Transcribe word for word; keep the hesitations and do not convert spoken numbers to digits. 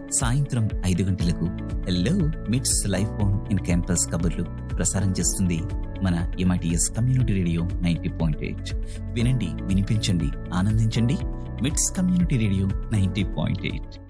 సాయంత్రం ఐదు గంటలకు హలో మిట్స్ లైఫ్ ఫోన్ ఇన్ క్యాంపస్ కబుర్లు ప్రసారం చేస్తుంది మన MITS community radio ninety point eight. వినండి, వినిపించండి, ఆనందించండి. మిట్స్ community radio ninety point eight.